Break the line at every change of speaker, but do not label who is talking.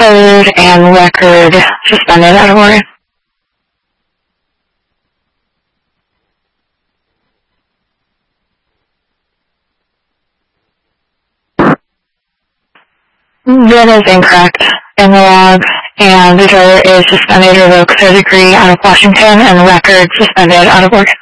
third and record suspended out of Oregon. That is incorrect in the log, and the driver is suspended or revoked third degree out of Washington and the record suspended out of Oregon.